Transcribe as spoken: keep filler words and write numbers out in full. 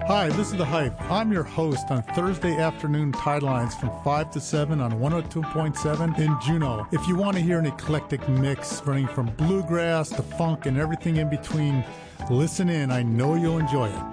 Hi, this is The Hype. I'm your host on Thursday afternoon Tidelines from five to seven on one oh two point seven in Juneau. If you want to hear an eclectic mix running from bluegrass to funk and everything in between, listen in. I know you'll enjoy it.